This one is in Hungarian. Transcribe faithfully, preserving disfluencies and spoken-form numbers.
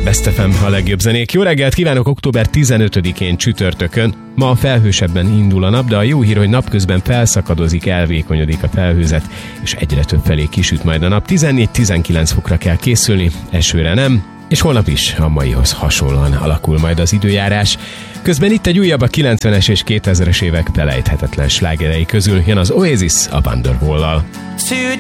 Best ef em, a legjobb zenék. Jó reggelt kívánok október tizenötödikén csütörtökön. Ma felhősebben indul a nap, de a jó hír, hogy napközben felszakadozik, elvékonyodik a felhőzet, és egyre több felé kisüt majd a nap. tizennégy-tizenkilenc fokra kell készülni, esőre nem, és holnap is a maihoz hasonlóan alakul majd az időjárás. Közben itt egy újabb a kilencvenes és kétezres évek felejthetetlen slágerei közül jön az Oasis a Wonderwall-lal.